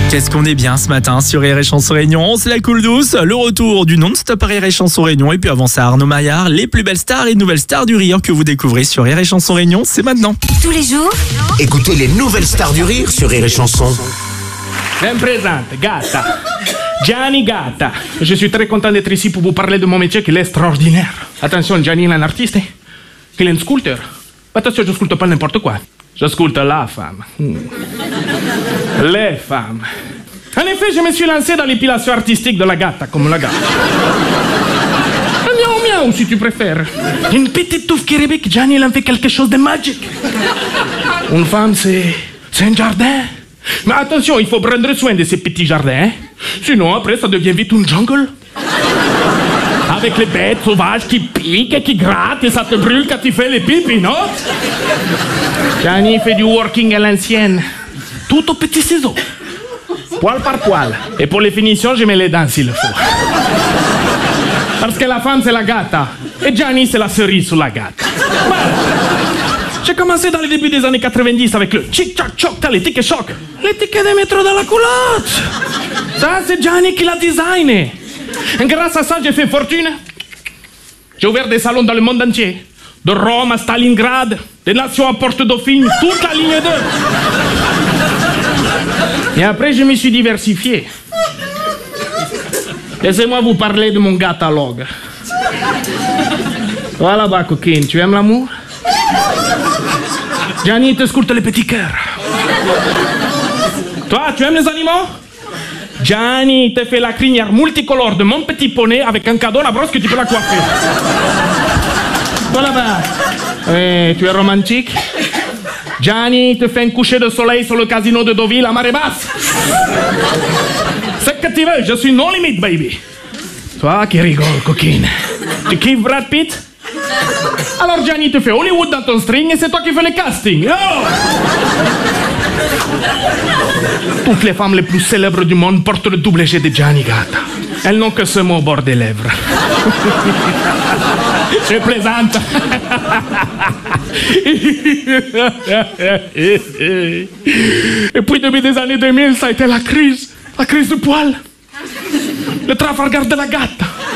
Qu'est-ce qu'on est bien ce matin sur Rire et Chanson Réunion, c'est la cool douce, le retour du non-stop Rire et Chanson Réunion, et puis avant ça Arnaud Maillard, les plus belles stars et nouvelles stars du rire que vous découvrez sur Rire et Chanson Réunion, c'est maintenant. Tous les jours, Écoutez les nouvelles stars du rire sur Rire et Chanson. Je me présente, Gatta. Gianni Gatta. Je suis très content d'être ici pour vous parler de mon métier qui est extraordinaire. Attention, Gianni est un artiste, il est un sculpteur. Attention, je sculpte pas n'importe quoi. Je sculpte la femme. Les femmes. En effet, je me suis lancé dans l'épilation artistique de la Gatta, comme la Gatta. Miaou miaou, si tu préfères. Une petite touffe qui réveille, Gianni, il en fait quelque chose de magique. Une femme, c'est un jardin. Mais attention, il faut prendre soin de ces petits jardins, hein? Sinon, après, ça devient vite une jungle. Avec les bêtes sauvages qui piquent et qui grattent et ça te brûle quand tu fais les pipis, non? Gianni fait du working à l'ancienne. Tout au petit ciseau. Poil par poil. Et pour les finitions, je mets les dents s'il le faut. Parce que la femme, c'est la Gatta. Et Gianni, c'est la cerise sur la Gatta. Voilà. J'ai commencé dans le début des années 90 avec le chic-chac-choc, les tickets choc. Les tickets de métro dans la culotte. Ça, c'est Gianni qui l'a designé. Et grâce à ça, j'ai fait fortune. J'ai ouvert des salons dans le monde entier. De Rome à Stalingrad, des nations à Porte-Dauphine, toute la ligne 2. Et après, je me suis diversifié. Laissez-moi vous parler de mon catalogue. Voilà, bas, coquine, tu aimes l'amour? Gianni te sculpte les petits cœurs. Toi, tu aimes les animaux? Gianni te fait la crinière multicolore de mon petit poney avec un cadeau, la brosse que tu peux la coiffer. Toi là-bas, tu es romantique? Gianni te fait un coucher de soleil sur le casino de Deauville à marée basse. C'est que tu veux, je suis non limite, baby. Toi qui rigoles, coquine. Tu kiffes Brad Pitt? Alors Gianni te fait Hollywood dans ton string et c'est toi qui fais les castings. Oh! Toutes les femmes les plus célèbres du monde portent le double G de Gianni Gatta. Elles n'ont que ce mot au bord des lèvres. Je plaisante. Et puis depuis des années 2000, ça a été la crise du poil. Le Trafalgar de la Gatta.